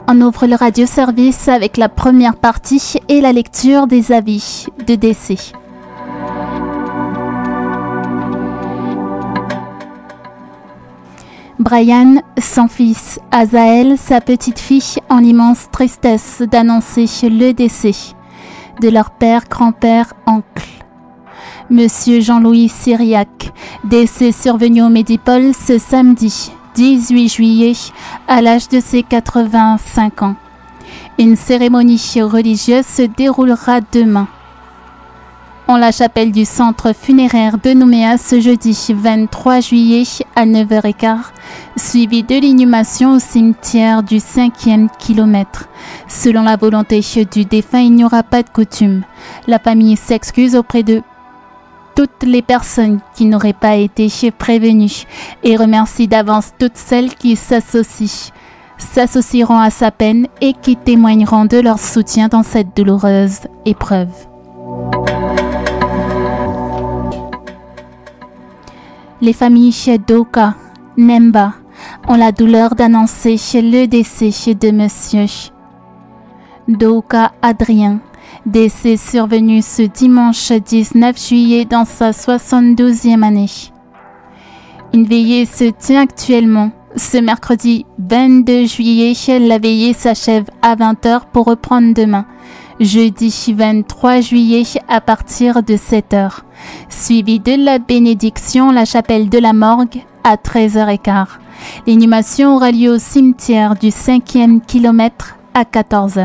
On ouvre le radio-service avec la première partie et la lecture des avis de décès. Brian, son fils, Azaël, sa petite-fille, ont l'immense tristesse d'annoncer le décès de leur père, grand-père, oncle. Monsieur Jean-Louis Cyriac, décès survenu au Médipôle ce samedi 18 juillet à l'âge de ses 85 ans. Une cérémonie religieuse se déroulera demain en la chapelle du centre funéraire de Nouméa ce jeudi 23 juillet à 9h15, suivi de l'inhumation au cimetière du 5e kilomètre. Selon la volonté du défunt, il n'y aura pas de coutume. La famille s'excuse auprès de toutes les personnes qui n'auraient pas été prévenues et remercie d'avance toutes celles qui s'associeront à sa peine et qui témoigneront de leur soutien dans cette douloureuse épreuve. Les familles Doka, Nemba ont la douleur d'annoncer le décès de Monsieur Doka Adrien, décès survenu ce dimanche 19 juillet dans sa 72e année. Une veillée se tient actuellement. Ce mercredi 22 juillet, la veillée s'achève à 20h pour reprendre demain, jeudi 23 juillet à partir de 7h, suivi de la bénédiction la chapelle de la morgue à 13h15. L'inhumation aura lieu au cimetière du 5e kilomètre à 14h.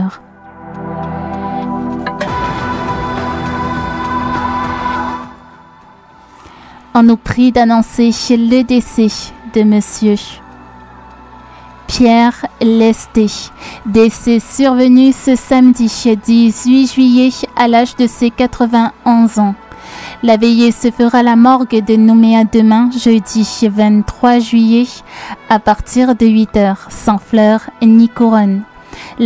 On nous prie d'annoncer le décès de Monsieur Pierre Lesté, décès survenu ce samedi 18 juillet à l'âge de ses 91 ans. La veillée se fera à la morgue de Nouméa demain, jeudi 23 juillet, à partir de 8h, sans fleurs ni couronne.